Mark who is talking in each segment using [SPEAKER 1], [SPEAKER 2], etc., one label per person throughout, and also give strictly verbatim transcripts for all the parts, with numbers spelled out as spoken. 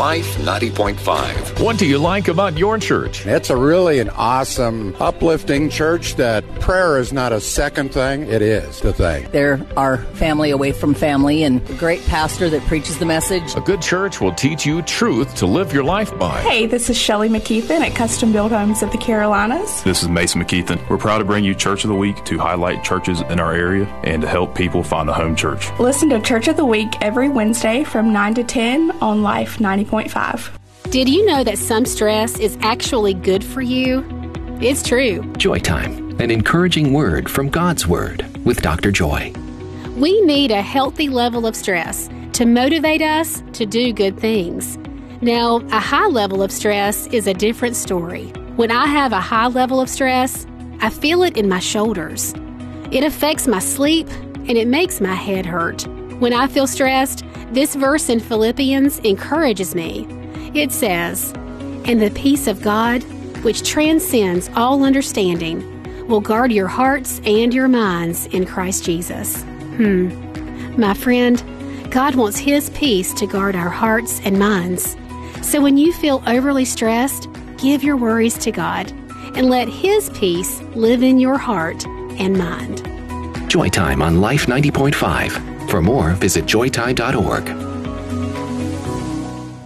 [SPEAKER 1] Life ninety point five.
[SPEAKER 2] What do you like about your church?
[SPEAKER 3] It's a really an awesome, uplifting church that prayer is not a second thing, it is the thing.
[SPEAKER 4] They're our family away from family and a great pastor that preaches the message.
[SPEAKER 2] A good church will teach you truth to live your life by.
[SPEAKER 5] Hey, this is Shelley McKeithen at Custom Build Homes of the Carolinas.
[SPEAKER 6] This is Mason McKeithen. We're proud to bring you Church of the Week to highlight churches in our area and to help people find a home church.
[SPEAKER 5] Listen to Church of the Week every Wednesday from nine to ten on Life ninety point five.
[SPEAKER 7] Did you know that some stress is actually good for you? It's true.
[SPEAKER 8] Joy Time, an encouraging word from God's Word with Doctor Joy.
[SPEAKER 7] We need a healthy level of stress to motivate us to do good things. Now, a high level of stress is a different story. When I have a high level of stress, I feel it in my shoulders. It affects my sleep and it makes my head hurt. When I feel stressed, this verse in Philippians encourages me. It says, "And the peace of God, which transcends all understanding, will guard your hearts and your minds in Christ Jesus." Hmm. My friend, God wants His peace to guard our hearts and minds. So when you feel overly stressed, give your worries to God and let His peace live in your heart and mind.
[SPEAKER 8] Joy Time on Life ninety point five. For more, visit joy time dot org.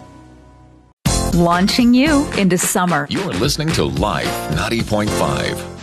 [SPEAKER 9] Launching you into summer.
[SPEAKER 1] You're listening to Life ninety point five.